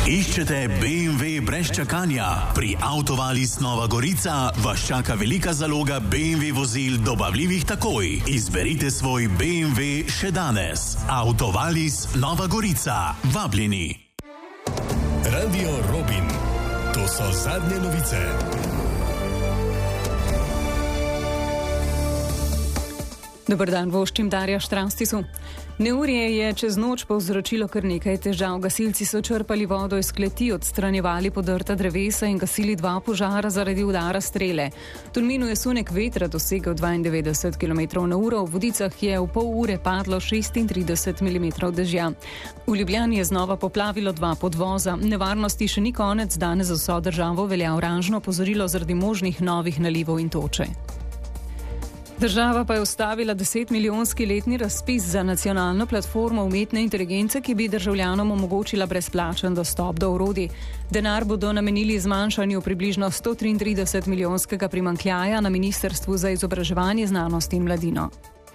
Iščete BMW brez čakanja? Pri Autovalis Nova Gorica vas čaka velika zaloga BMW vozil dobavljivih takoj. Izberite svoj BMW še danes. Autovalis Nova Gorica. Vabljeni. Radio Robin. To so zadnje novice. Dober dan, voščim Darja Štranstisu. Neurje je čez noč povzročilo kar nekaj težav. Gasilci so črpali vodo iz kleti, odstranjevali podrta drevesa in gasili 2 požara zaradi udara strele. V Tolminu je sunek vetra dosegel 92 km/h, v Vodicah je v pol ure padlo 36 mm dežja. V Ljubljani je znova poplavilo 2 podvoza. Nevarnosti še ni konec, danes za vso državo velja oranžno opozorilo zaradi možnih novih nalivov in toče. Država pa je ustavila 10-milijonski letni razpis za nacionalno platformo umetne inteligence, ki bi državljanom omogočila brezplačen dostop do orodij. Denar bodo namenili zmanjšanju približno 133 milijonskega primanjkljaja na Ministrstvu za izobraževanje, znanost in mladino.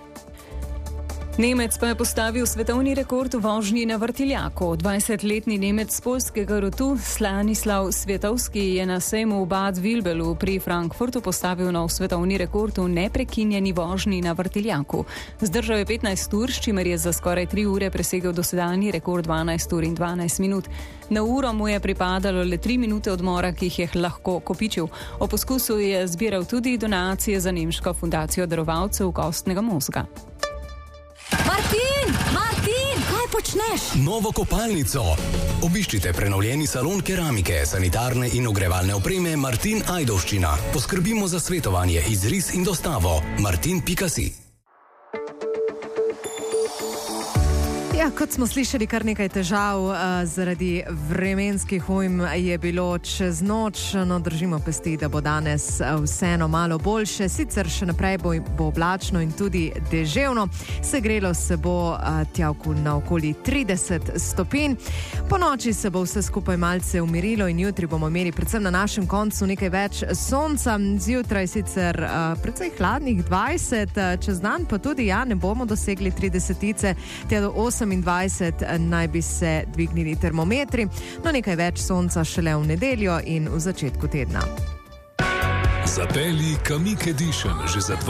Nemec pa je postavil svetovni rekord v vožnji na vrtiljaku. 20-letni Nemec z poljskega rodu Stanislav Sviatowski je na sejmu v Bad Vilbelu pri Frankfurtu postavil nov svetovni rekord v neprekinjeni vožnji na vrtiljaku. Zdržal je 15 ur, s čimer je za skoraj 3 ure presegel dosedanji rekord 12 ur in 12 minut. Na uro mu je pripadalo le 3 minute odmora, ki jih je lahko kopičil. O poskusu je zbiral tudi donacije za nemško fundacijo darovalcev kostnega možga. Martin, kaj počneš? Novo kopalnico. Obiščite prenovljeni salon keramike, sanitarne in ogrevalne opreme Martin Ajdovščina. Poskrbimo za svetovanje, izris in dostavo. martin.si. Ja, kot smo slišali, kar nekaj težav zaradi vremenskih ujm je bilo čez noč. No, držimo pesti, da bo danes vseeno malo boljše. Sicer še naprej bo oblačno in tudi deževno. Segrelo se bo tja na okoli 30 stopinj. Po noči se bo vse skupaj malce umirilo in jutri bomo imeli predvsem na našem koncu nekaj več sonca. Zjutraj sicer precej hladnih 20, čez dan pa tudi ne bomo dosegli 30-tice, tja do 28 naj bi se dvignili termometri, no nekaj več sonca šele v nedeljo in v začetku tedna. Zapelji Kamiq Edition že za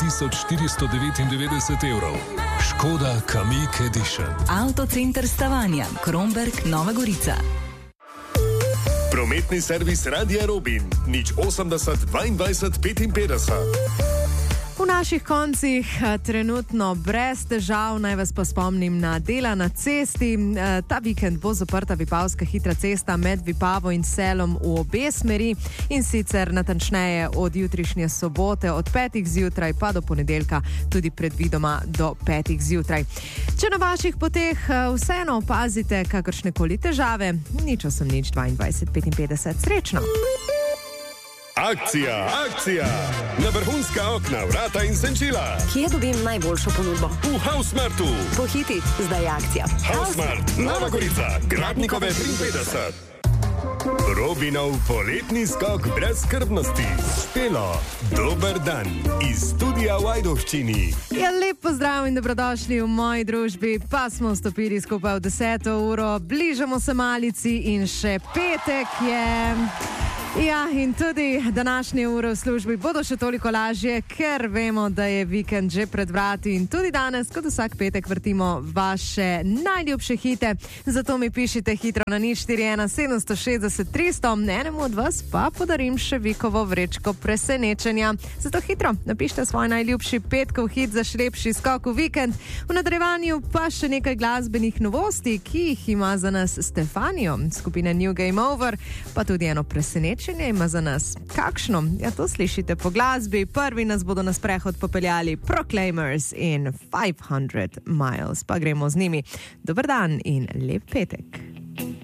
20.499 evrov. Škoda Kamiq Edition. Avtocenter Stavanja, Kromberk, Nova Gorica. Prometni servis Radia Robin, 080 22 55. V naših koncih trenutno brez težav, naj vas pa spomnim na dela na cesti. Ta vikend bo zaprta Vipavska hitra cesta med Vipavo in Selom v obe smeri in sicer natančneje od jutrišnje sobote od 5 zjutraj pa do ponedeljka tudi predvidoma do 5 zjutraj. Če na vaših poteh vseeno opazite kakršnekoli težave, 080 22 55. Srečno! Akcija! Na vrhunska okna, vrata in senčila. Kje dobim najboljšo ponudbo? V Housemartu. Pohiti, zdaj je akcija. Housemart, Nova Gorica, Gradnikove 53. Robinov poletni skok brez skrbnosti. Špelo, dober dan iz studia v Ajdovščini. Ja, lep pozdrav in dobrodošli v moji družbi. Pa smo vstopili skupaj v 10. uro, bližamo se malici in še petek je. Ja, in tudi današnje ure v službi bodo še toliko lažje, ker vemo, da je vikend že pred vrati in tudi danes, kot vsak petek, vrtimo vaše najljubše hite. Zato mi pišite hitro na 041 760 300, enemu od vas pa podarim še Vikovo vrečko presenečenja. Zato hitro napišite svoj najljubši petkov hit za šlepši skok v vikend. V nadaljevanju pa še nekaj glasbenih novosti, ki jih ima za nas Stefanijo, skupina New Game Over, pa tudi eno presenečenje ima za nas. Kakšno? Ja, to slišite po glasbi. Prvi nas bodo na sprehod popeljali Proclaimers in 500 Miles. Pa gremo z njimi. Dober dan in lep petek.